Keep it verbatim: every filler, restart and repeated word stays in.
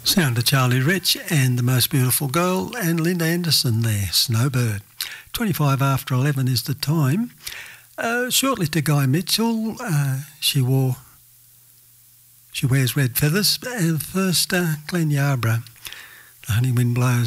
Sound of Charlie Rich and The Most Beautiful Girl and Linda Anderson there, Snowbird. twenty-five after eleven is the time. Uh, shortly to Guy Mitchell, uh, she wore, she wears red feathers. Uh, first, uh, Glenn Yarborough, The Honey Wind Blows.